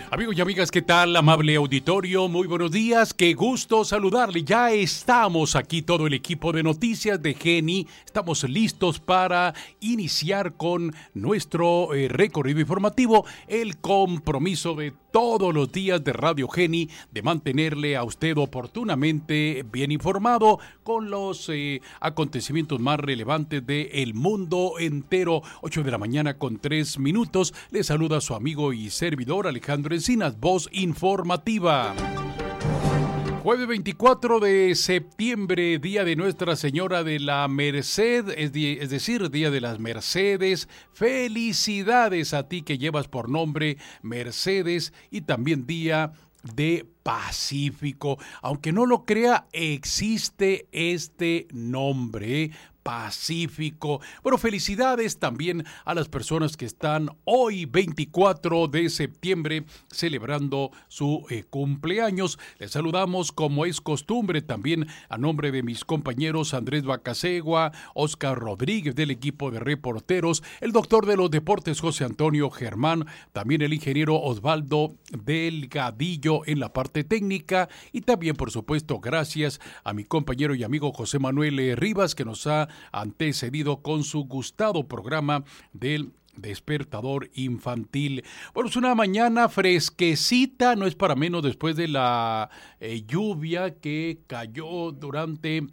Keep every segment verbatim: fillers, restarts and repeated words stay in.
Amigos y amigas, ¿qué tal? Amable auditorio, muy buenos días, qué gusto saludarle. Ya estamos aquí todo el equipo de noticias de Geni, estamos listos para iniciar con nuestro eh, recorrido informativo, el compromiso de todos los días de Radio Geni de mantenerle a usted oportunamente bien informado con los eh, acontecimientos más relevantes del mundo entero. ocho de la mañana con tres minutos, le saluda su amigo y servidor Alejandro Encinas, voz informativa. Jueves veinticuatro de septiembre, día de Nuestra Señora de la Merced, es, de, es decir, día de las Mercedes. Felicidades a ti que llevas por nombre Mercedes, y también día de Pacífico. Aunque no lo crea, existe este nombre, Pacífico. Bueno, felicidades también a las personas que están hoy, veinticuatro de septiembre, celebrando su eh, cumpleaños. Les saludamos, como es costumbre, también a nombre de mis compañeros Andrés Bacasegua, Oscar Rodríguez del equipo de reporteros, el doctor de los deportes José Antonio Germán, también el ingeniero Osvaldo Delgadillo en la parte técnica, y también, por supuesto, gracias a mi compañero y amigo José Manuel Rivas, que nos ha antecedido con su gustado programa del Despertador Infantil. Bueno, es una mañana fresquecita, no es para menos después de la eh, lluvia que cayó durante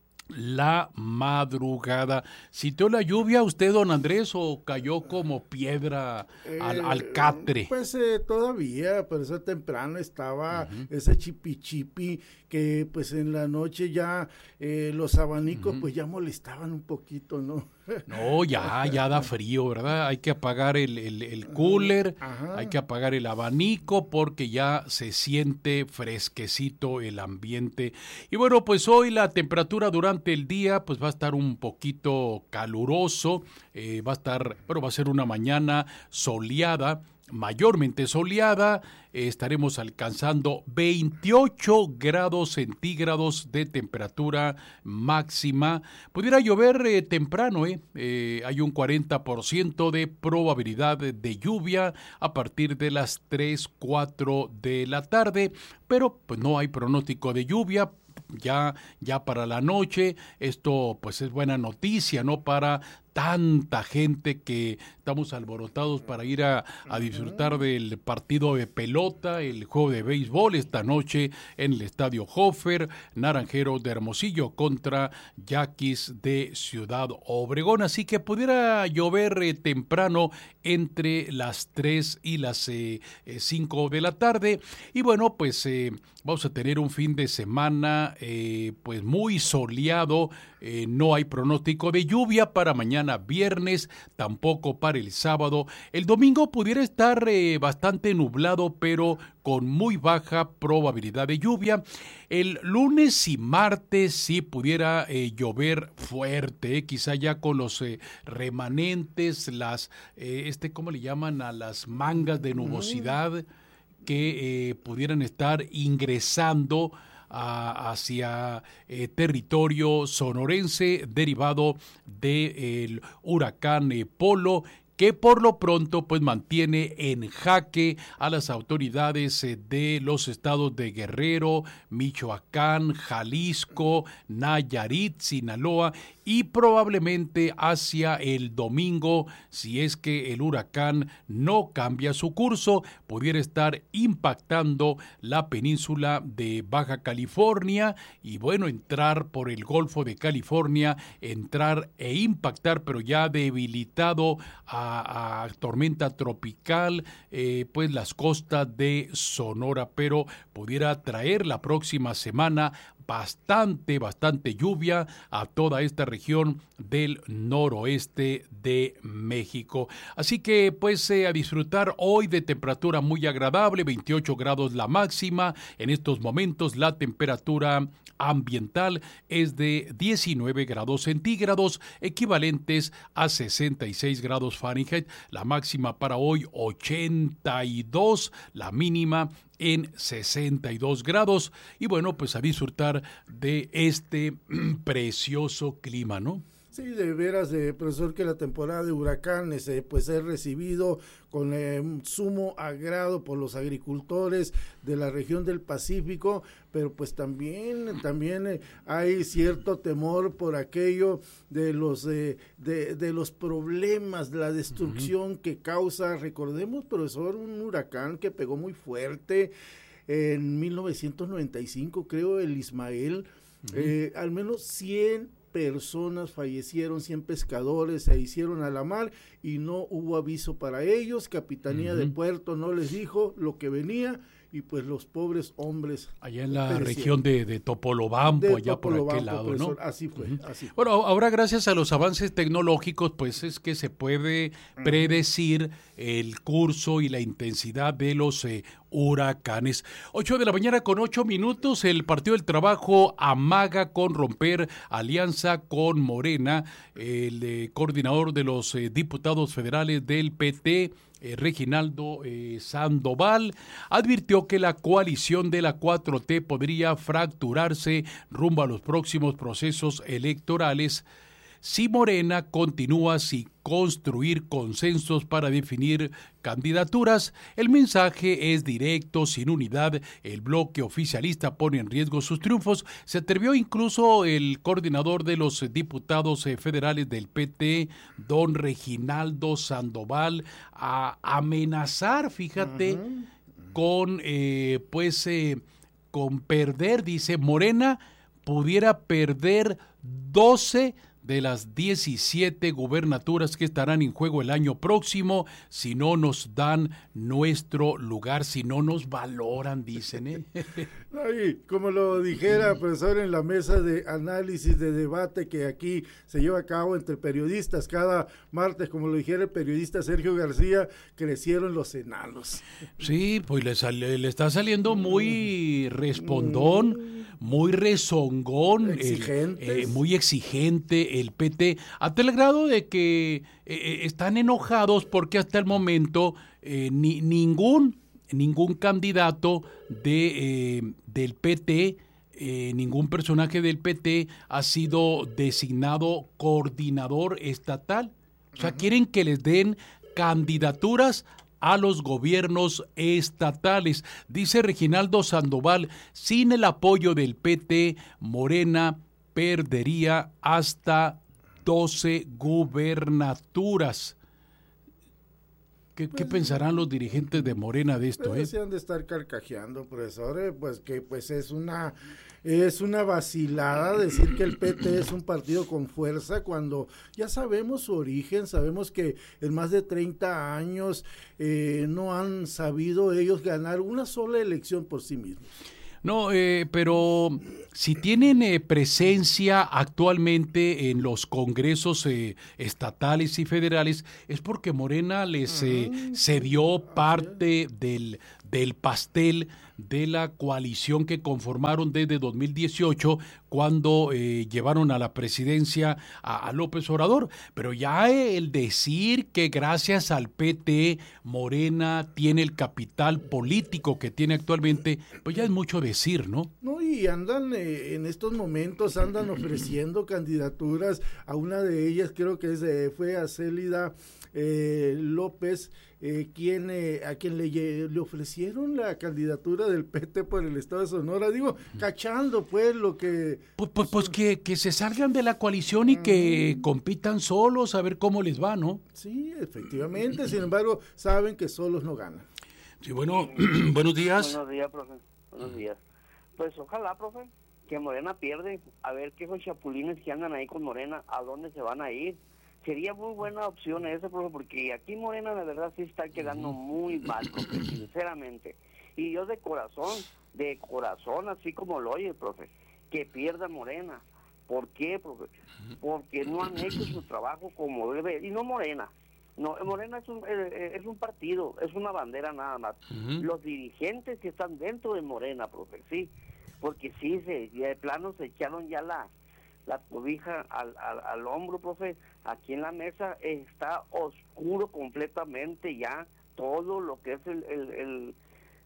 la madrugada. ¿Sintió la lluvia usted, don Andrés, o cayó como piedra al, eh, al catre? Pues eh, todavía, por eso temprano estaba uh-huh. ese chipi chipi que pues en la noche ya eh, los abanicos uh-huh. pues ya molestaban un poquito, ¿no? No, ya, ya da frío, ¿verdad? Hay que apagar el, el, el cooler, Ajá. hay que apagar el abanico porque ya se siente fresquecito el ambiente. Y bueno, pues hoy la temperatura durante el día pues va a estar un poquito caluroso, eh, va a estar, bueno, va a ser una mañana soleada, mayormente soleada. Eh, estaremos alcanzando veintiocho grados centígrados de temperatura máxima. Pudiera llover eh, temprano, eh. Eh, hay un cuarenta por ciento de probabilidad de, de lluvia a partir de las tres, cuatro de la tarde, pero pues no hay pronóstico de lluvia. Ya, ya para la noche, esto pues es buena noticia, ¿no? Para tanta gente que estamos alborotados para ir a, a disfrutar del partido de pelota, el juego de béisbol esta noche en el Estadio Hofer, Naranjeros de Hermosillo contra Yaquis de Ciudad Obregón. Así que pudiera llover eh, temprano entre las tres y las eh, cinco de la tarde. Y bueno, pues eh, vamos a tener un fin de semana eh, pues muy soleado. Eh, no hay pronóstico de lluvia para mañana viernes, tampoco para el sábado. El domingo pudiera estar eh, bastante nublado, pero con muy baja probabilidad de lluvia. El lunes y martes sí pudiera eh, llover fuerte, eh, quizá ya con los eh, remanentes, las, eh, este, ¿cómo le llaman? A las mangas de nubosidad que eh, pudieran estar ingresando A, hacia eh, territorio sonorense derivado del huracán eh, Polo, que por lo pronto pues mantiene en jaque a las autoridades eh, de los estados de Guerrero, Michoacán, Jalisco, Nayarit, Sinaloa, y probablemente hacia el domingo, si es que el huracán no cambia su curso, pudiera estar impactando la península de Baja California y bueno, entrar por el Golfo de California, entrar e impactar, pero ya debilitado a, a tormenta tropical, eh, pues las costas de Sonora, pero pudiera traer la próxima semana bastante, bastante lluvia a toda esta región del noroeste de México. Así que pues eh, a disfrutar hoy de temperatura muy agradable, veintiocho grados la máxima. En estos momentos la temperatura ambiental es de diecinueve grados centígrados, equivalentes a sesenta y seis grados Fahrenheit. La máxima para hoy ochenta y dos, la mínima en sesenta y dos grados. Y bueno, pues a disfrutar de este precioso clima, ¿no? Sí, de veras, eh, profesor, que la temporada de huracanes eh, pues es recibido con eh, sumo agrado por los agricultores de la región del Pacífico, pero pues también también eh, hay cierto temor por aquello de los eh, de, de los problemas, de la destrucción uh-huh. que causa. Recordemos, profesor, un huracán que pegó muy fuerte en mil novecientos noventa y cinco, creo, el Ismael, uh-huh. eh, al menos cien personas fallecieron, cien pescadores se hicieron a la mar y no hubo aviso para ellos. Capitanía uh-huh. de Puerto no les dijo lo que venía y pues los pobres hombres allá en la perecieron. región de, de Topolobampo, de allá Topolobampo, por aquel lado, profesor, ¿no? Así fue, uh-huh. así fue. Bueno, ahora gracias a los avances tecnológicos, pues es que se puede uh-huh. predecir el curso y la intensidad de los eh, huracanes. Ocho de la mañana con ocho minutos, el Partido del Trabajo amaga con romper alianza con Morena. El eh, coordinador de los eh, diputados federales del P T, Eh, Reginaldo eh, Sandoval, advirtió que la coalición de la cuatro T podría fracturarse rumbo a los próximos procesos electorales si Morena continúa sin construir consensos para definir candidaturas. El mensaje es directo, sin unidad, el bloque oficialista pone en riesgo sus triunfos. Se atrevió incluso el coordinador de los diputados federales del P T, don Reginaldo Sandoval, a amenazar, fíjate, uh-huh. con, eh, pues, eh, con perder, dice, Morena pudiera perder doce de las diecisiete gubernaturas que estarán en juego el año próximo si no nos dan nuestro lugar, si no nos valoran, dicen, ¿eh? Ay, como lo dijera, profesor, en la mesa de análisis, de debate que aquí se lleva a cabo entre periodistas cada martes, como lo dijera el periodista Sergio García, crecieron los enanos. Sí, pues le, sale, le está saliendo muy respondón, muy rezongón, el, eh, muy exigente el P T, a tal grado de que eh, están enojados porque hasta el momento eh, ni, ningún ningún candidato de eh, del P T, eh, ningún personaje del P T ha sido designado coordinador estatal. O sea, uh-huh. quieren que les den candidaturas a los gobiernos estatales. Dice Reginaldo Sandoval, sin el apoyo del P T, Morena perdería hasta doce gubernaturas. ¿Qué, pues, ¿Qué pensarán los dirigentes de Morena de esto? Pues, eh? Se han de estar carcajeando, profesor, eh, pues que pues es una es una vacilada decir que el P T es un partido con fuerza cuando ya sabemos su origen, sabemos que en más de treinta años eh, no han sabido ellos ganar una sola elección por sí mismos. No, eh, pero si tienen eh, presencia actualmente en los congresos eh, estatales y federales, es porque Morena les eh, cedió parte del, del pastel de la coalición que conformaron desde dos mil dieciocho, cuando eh, llevaron a la presidencia a, a López Obrador. Pero ya el decir que gracias al P T Morena tiene el capital político que tiene actualmente, pues ya es mucho decir, ¿no? No, y andan eh, en estos momentos, andan ofreciendo candidaturas. A una de ellas creo que es, eh, fue a Célida eh, López, eh, quien, eh, a quien le, le ofrecieron la candidatura del P T por el estado de Sonora, digo, cachando pues lo que... Pues, pues, pues que, que se salgan de la coalición y que compitan solos a ver cómo les va, ¿no? Sí, efectivamente, sin embargo, saben que solos no ganan. Sí, bueno, buenos días. Buenos días, profe, buenos días. Pues ojalá, profe, que Morena pierde, a ver qué esos chapulines que andan ahí con Morena, a dónde se van a ir. Sería muy buena opción esa, profe, porque aquí Morena la verdad sí está quedando muy mal, profe, sinceramente. Y yo de corazón, de corazón, así como lo oye, profe, que pierda Morena. ¿Por qué, profe? Porque no han hecho su trabajo como debe, y no Morena. No, Morena es un, es un partido, es una bandera nada más. Uh-huh. Los dirigentes que están dentro de Morena, profe, sí, porque sí, se, de plano se echaron ya la, la cobija al, al, al hombro, profe. Aquí en la mesa está oscuro completamente ya todo lo que es el, el, el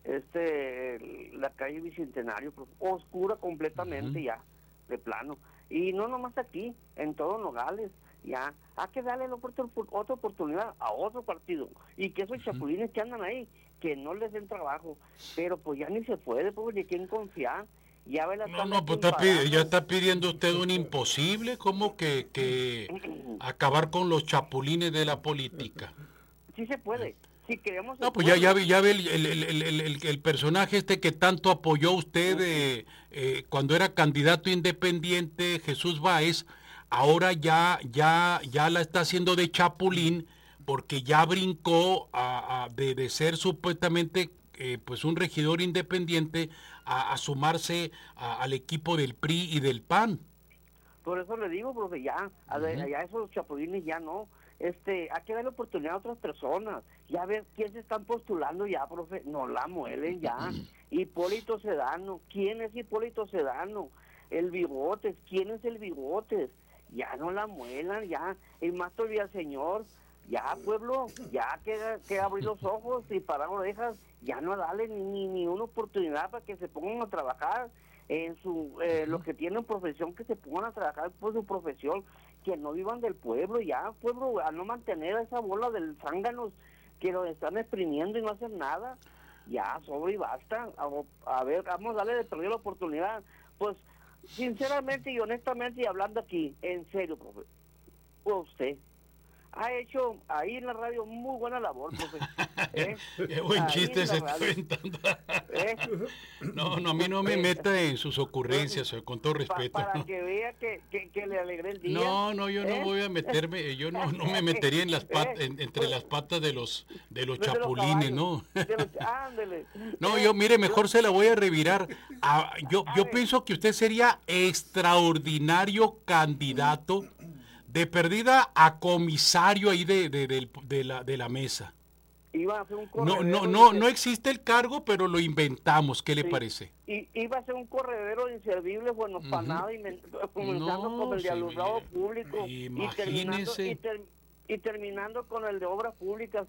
este el, la calle Bicentenario, profe, oscura completamente uh-huh. ya, de plano. Y no nomás aquí, en todos Nogales. Ya, hay que darle la otra, otra oportunidad a otro partido. Y que esos chapulines que andan ahí, que no les den trabajo. Pero pues ya ni se puede, pues ni quién confiar. Ya ve la no, no, pues está pidi- ya está pidiendo usted un imposible, como que, que acabar con los chapulines de la política. Sí se puede. Si queremos no, pues ya, ya ve, ya ve el, el, el, el, el, el personaje este que tanto apoyó usted eh, eh, cuando era candidato independiente, Jesús Báez. Ahora ya, ya, ya la está haciendo de chapulín porque ya brincó a, a, de, de ser supuestamente eh, pues un regidor independiente a, a sumarse a, al equipo del P R I y del P A N. Por eso le digo, profe, ya, a, uh-huh. ya esos chapulines ya no. Este, hay que darle oportunidad a otras personas. Ya ver quién se están postulando ya, profe. No la muelen ya. Hipólito Sedano. ¿Quién es Hipólito Sedano? El Bigotes. ¿Quién es el Bigotes? Ya no la muelan, ya, el Mato Villaseñor, ya pueblo, ya que, que abrir los ojos y parar orejas, ya no dale ni, ni, ni una oportunidad para que se pongan a trabajar en su, eh, los que tienen profesión, que se pongan a trabajar por su profesión, que no vivan del pueblo, ya, pueblo, a no mantener a esa bola del zánganos que los están exprimiendo y no hacen nada, ya, sobre y basta, a, a ver, vamos a darle de perder la oportunidad, pues, sinceramente y honestamente y hablando aquí, en serio, profe, usted ha hecho ahí en la radio muy buena labor, profe. ¿Eh? Qué buen ahí chiste se está inventando. ¿Eh? No, no, a mí no me meta en sus ocurrencias, con todo respeto. Pa, para ¿no? que vea que, que, que le alegré el día. No, no, yo ¿Eh? no voy a meterme, yo no, no me metería en las patas, ¿Eh? en, entre las patas de los de los de chapulines, los ¿no? De los, ándele. No, yo mire, mejor se la voy a revirar. A, yo, yo pienso que usted sería extraordinario candidato de perdida a comisario ahí de, de, de, de, la, de la mesa. Iba a hacer un no, no, no, no existe el cargo, pero lo inventamos. ¿Qué le sí. parece? Y, iba a ser un corredero inservible, bueno, uh-huh. para nada, comenzando no, con el de alumbrado sí, público y terminando, y, ter, y terminando con el de obras públicas.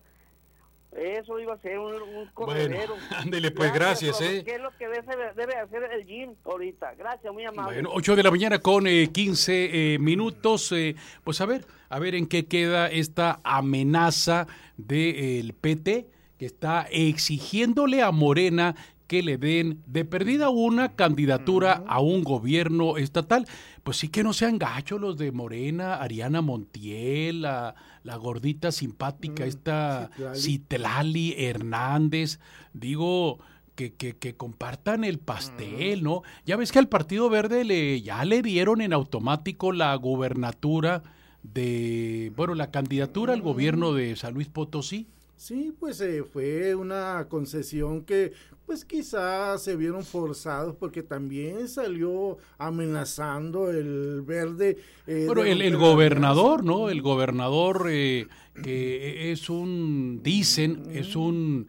Eso iba a ser un, un corredero. Bueno, ándele pues, gracias, gracias ¿eh? ¿Qué es lo que debe, debe hacer el G I M ahorita? Gracias, muy amable. Bueno, ocho de la mañana con eh, quince eh, minutos. Eh, pues a ver, a ver en qué queda esta amenaza del eh, P T, que está exigiéndole a Morena que le den de perdida una candidatura uh-huh. a un gobierno estatal. Pues sí que no sean gachos los de Morena, Ariana Montiel, la, la gordita simpática, uh-huh. esta Citlali. Citlali Hernández, digo, que, que, que compartan el pastel, uh-huh. ¿no? Ya ves que al Partido Verde le, ya le dieron en automático la gubernatura de, bueno, la candidatura uh-huh. al gobierno de San Luis Potosí. Sí, pues eh, fue una concesión que pues quizás se vieron forzados porque también salió amenazando el Verde. Eh, bueno, el, el gobernador, ¿no? El gobernador eh, que es un, dicen, uh-huh. es un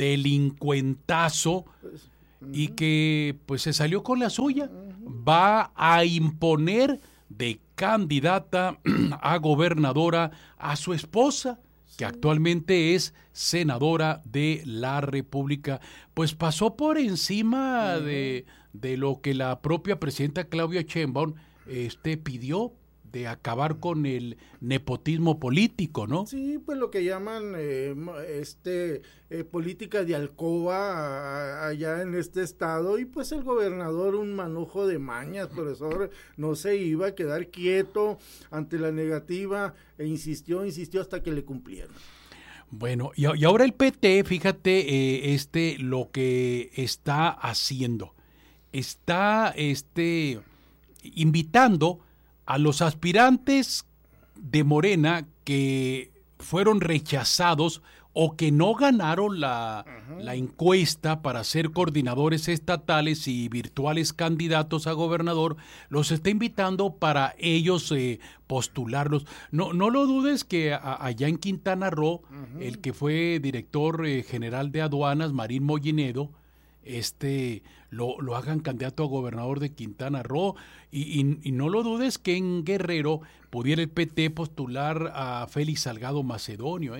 delincuentazo pues, uh-huh. y que pues se salió con la suya. Uh-huh. Va a imponer de candidata a gobernadora a su esposa, que actualmente es senadora de la República. Pues pasó por encima uh-huh. de, de lo que la propia presidenta Claudia Sheinbaum este, pidió, de acabar con el nepotismo político, ¿no? Sí, pues lo que llaman eh, este eh, política de alcoba a, allá en este estado, y pues el gobernador un manojo de mañas, profesor, no se iba a quedar quieto ante la negativa e insistió, insistió hasta que le cumplieron. Bueno, y, y ahora el P T, fíjate, eh, este, lo que está haciendo, está este, invitando a los aspirantes de Morena que fueron rechazados o que no ganaron la, uh-huh. la encuesta para ser coordinadores estatales y virtuales candidatos a gobernador, los está invitando para ellos eh, postularlos. No, no lo dudes que a, allá en Quintana Roo, uh-huh. el que fue director eh, general de aduanas, Marín Mollinedo, este lo, lo hagan candidato a gobernador de Quintana Roo, y, y, y no lo dudes que en Guerrero pudiera el P T postular a Félix Salgado Macedonio, ¿eh?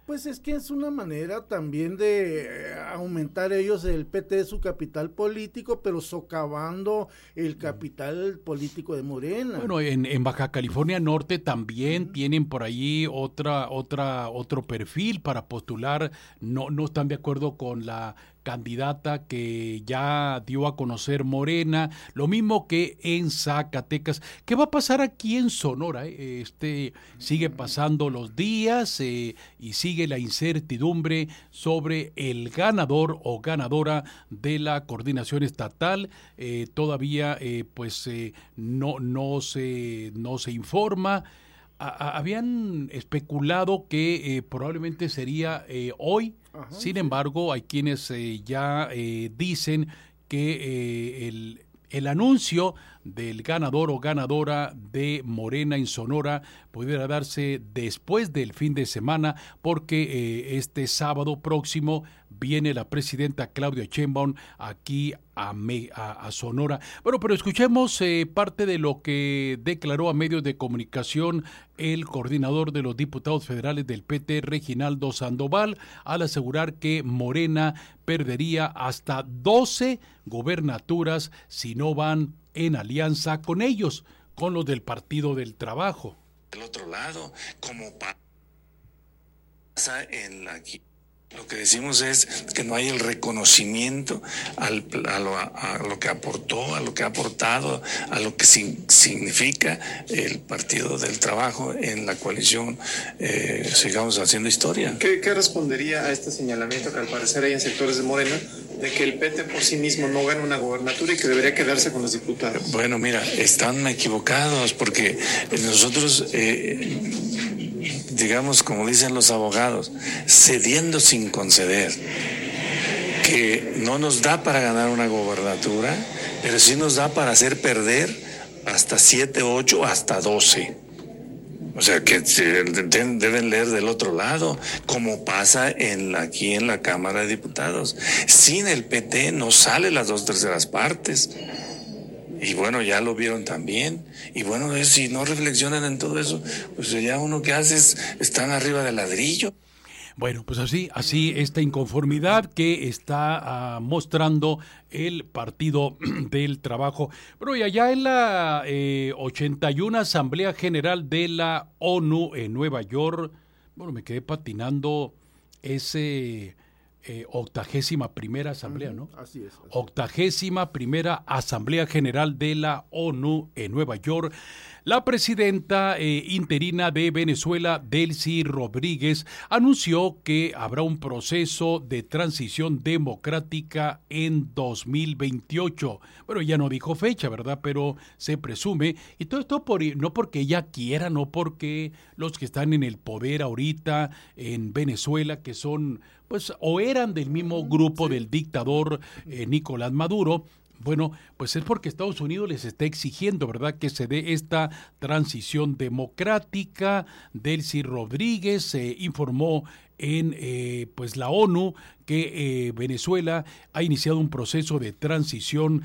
Pues es que es una manera también de aumentar ellos el P T su capital político, pero socavando el capital político de Morena. Bueno, en, en Baja California Norte también uh-huh. tienen por allí otra, otra, otro perfil para postular. No, no están de acuerdo con la candidata que ya dio a conocer Morena, lo mismo que en Zacatecas. ¿Qué va a pasar aquí en Sonora? Este sigue pasando los días eh, y sigue la incertidumbre sobre el ganador o ganadora de la coordinación estatal. Eh, todavía eh, pues eh, no no se no se informa. A, a, habían especulado que eh, probablemente sería eh, hoy. Ajá, sin embargo, hay quienes eh, ya eh, dicen que eh, el, el anuncio del ganador o ganadora de Morena en Sonora pudiera darse después del fin de semana, porque eh, este sábado próximo viene la presidenta Claudia Sheinbaum aquí a, Me, a, a Sonora. Bueno, pero escuchemos eh, parte de lo que declaró a medios de comunicación el coordinador de los diputados federales del P T, Reginaldo Sandoval, al asegurar que Morena perdería hasta doce gobernaturas si no van en alianza con ellos, con los del Partido del Trabajo. Del otro lado, como pasa en la... Lo que decimos es que no hay el reconocimiento al, a, lo, a lo que aportó, a lo que ha aportado, a lo que sin, significa el Partido del Trabajo en la coalición. Eh, sigamos haciendo historia. ¿Qué, ¿Qué respondería a este señalamiento que al parecer hay en sectores de Morena de que el P T por sí mismo no gana una gobernatura y que debería quedarse con los diputados? Bueno, mira, están equivocados porque nosotros... Eh, digamos, como dicen los abogados, cediendo sin conceder, que no nos da para ganar una gobernatura, pero sí nos da para hacer perder hasta siete, ocho, hasta doce. O sea, que deben leer del otro lado, como pasa en aquí en la Cámara de Diputados. Sin el P T no sale las dos terceras partes. Y bueno, ya lo vieron también. Y bueno, si no reflexionan en todo eso, pues ya uno que hace es, están arriba del ladrillo. Bueno, pues así, así esta inconformidad que está uh, mostrando el Partido del Trabajo. Pero y allá en la eh, ochenta y una Asamblea General de la ONU en Nueva York, bueno, me quedé patinando ese... Eh, octagésima primera asamblea, ¿no? Así es. Así. Octagésima primera Asamblea General de la ONU en Nueva York. La presidenta eh, interina de Venezuela, Delcy Rodríguez, anunció que habrá un proceso de transición democrática en dos mil veintiocho. Bueno, ya no dijo fecha, ¿verdad? Pero se presume, y todo esto por, no porque ella quiera, no porque los que están en el poder ahorita en Venezuela, que son, pues, o eran del mismo grupo del dictador eh, Nicolás Maduro. Bueno, pues es porque Estados Unidos les está exigiendo, ¿verdad?, que se dé esta transición democrática. Delcy Rodríguez eh, informó en eh, pues la ONU que eh, Venezuela ha iniciado un proceso de transición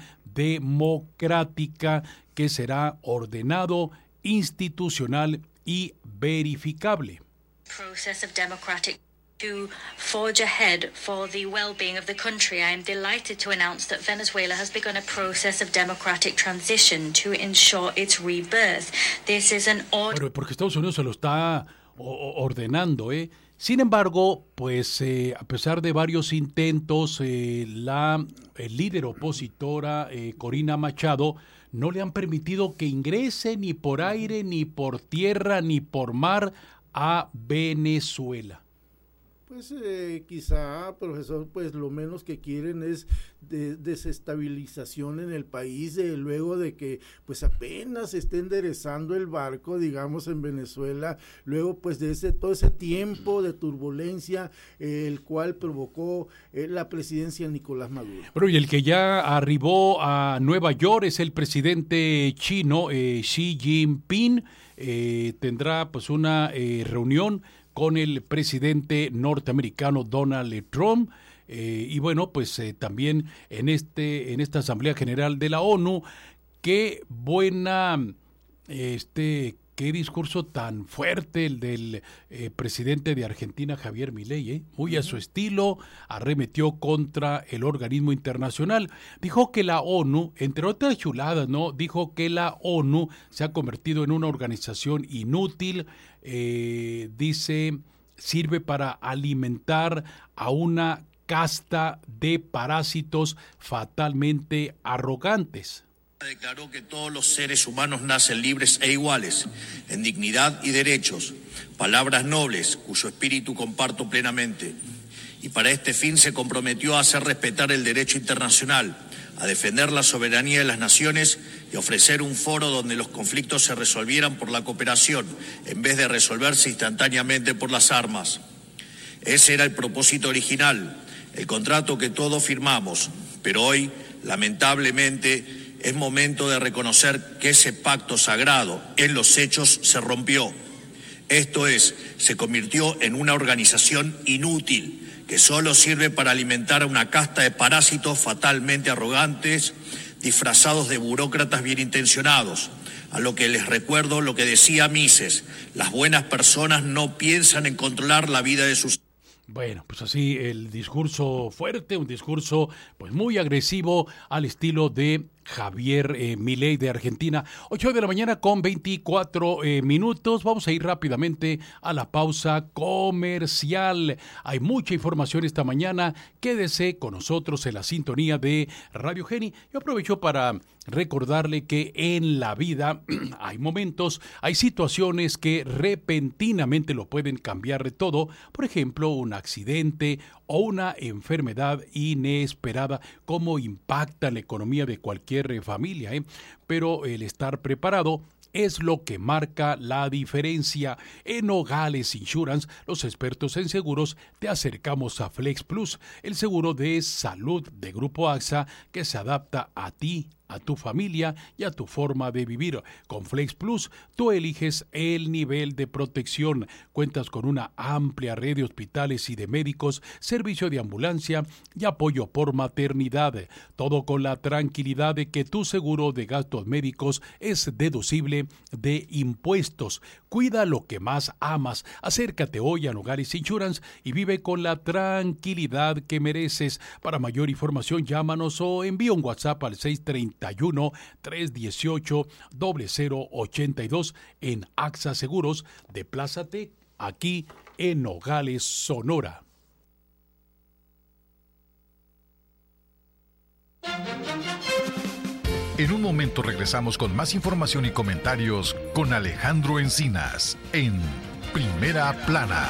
democrática que será ordenado, institucional y verificable. Process of democratic to forge ahead for the well-being of the country. I am delighted to announce that Venezuela has begun a process of democratic transition to ensure its rebirth. This is an order... Bueno, porque Estados Unidos se lo está ordenando, ¿eh? Sin embargo, pues eh, a pesar de varios intentos, eh, la el líder opositora eh, Corina Machado no le han permitido que ingrese ni por aire, ni por tierra, ni por mar a Venezuela. Pues eh, quizá, profesor, pues lo menos que quieren es de, desestabilización en el país, eh, luego de que pues apenas esté enderezando el barco, digamos, en Venezuela, luego pues de ese todo ese tiempo de turbulencia, eh, el cual provocó eh, la presidencia de Nicolás Maduro. Bueno, y el que ya arribó a Nueva York es el presidente chino, eh, Xi Jinping, eh, tendrá pues una eh, reunión con el presidente norteamericano Donald Trump. Eh, y bueno, pues eh, también en este en esta Asamblea General de la ONU, qué buena este Qué discurso tan fuerte el del eh, presidente de Argentina, Javier Milei, ¿eh? Muy a su estilo, arremetió contra el organismo internacional. Dijo que la ONU, entre otras chuladas, ¿no? Dijo que la ONU se ha convertido en una organización inútil, eh, dice, sirve para alimentar a una casta de parásitos fatalmente arrogantes. Declaró que todos los seres humanos nacen libres e iguales, en dignidad y derechos, palabras nobles, cuyo espíritu comparto plenamente. Y para este fin se comprometió a hacer respetar el derecho internacional, a defender la soberanía de las naciones y ofrecer un foro donde los conflictos se resolvieran por la cooperación, en vez de resolverse instantáneamente por las armas. Ese era el propósito original, el contrato que todos firmamos, pero hoy, lamentablemente, es momento de reconocer que ese pacto sagrado en los hechos se rompió. Esto es, se convirtió en una organización inútil que solo sirve para alimentar a una casta de parásitos fatalmente arrogantes, disfrazados de burócratas bien intencionados. A lo que les recuerdo lo que decía Mises: las buenas personas no piensan en controlar la vida de sus... Bueno, pues así el discurso fuerte, un discurso pues muy agresivo al estilo de Javier eh, Milei de Argentina. ocho de la mañana con veinticuatro eh, minutos. Vamos a ir rápidamente a la pausa comercial. Hay mucha información esta mañana. Quédese con nosotros en la sintonía de Radio Geni. Yo aprovecho para recordarle que en la vida hay momentos, hay situaciones que repentinamente lo pueden cambiar de todo. Por ejemplo, un accidente o una enfermedad inesperada, cómo impacta la economía de cualquier familia, ¿eh? Pero el estar preparado es lo que marca la diferencia. En Nogales Insurance, los expertos en seguros, te acercamos a Flex Plus, el seguro de salud de Grupo AXA que se adapta a ti, a tu familia y a tu forma de vivir. Con Flex Plus, tú eliges el nivel de protección. Cuentas con una amplia red de hospitales y de médicos, servicio de ambulancia y apoyo por maternidad. Todo con la tranquilidad de que tu seguro de gastos médicos es deducible de impuestos. Cuida lo que más amas. Acércate hoy a Nogales Insurance y vive con la tranquilidad que mereces. Para mayor información, llámanos o envía un WhatsApp al seis tres uno, tres uno ocho, cero cero ocho dos. En AXA Seguros. Deplázate aquí en Nogales, Sonora. En un momento regresamos con más información y comentarios con Alejandro Encinas en Primera Plana.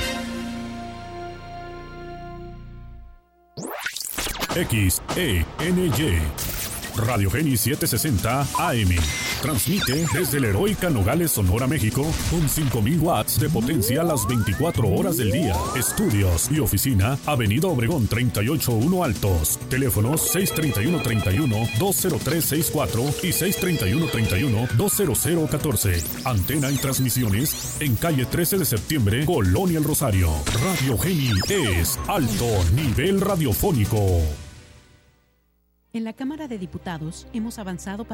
X E N Y Radio Geni setecientos sesenta A M. Transmite desde la heroica Nogales, Sonora, México, con cinco mil watts de potencia a las veinticuatro horas del día. Estudios y oficina, Avenida Obregón treinta y ocho uno Altos. Teléfonos seis tres uno, tres uno, dos cero tres seis cuatro y seis tres uno, tres uno, dos cero cero uno cuatro. Antena y transmisiones en calle trece de septiembre, Colonia El Rosario. Radio Geni es alto nivel radiofónico. En la Cámara de Diputados hemos avanzado para